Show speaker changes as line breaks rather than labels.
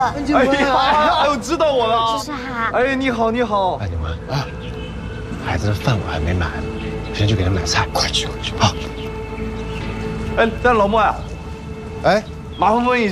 哎呀，哎呦，知道我了。
是啊。
哎，你好，你好。
哎，你们啊，孩子的饭我还没买呢，先去给他买菜，快去快去。好。
哎，但老莫呀，
哎，
麻烦问一下。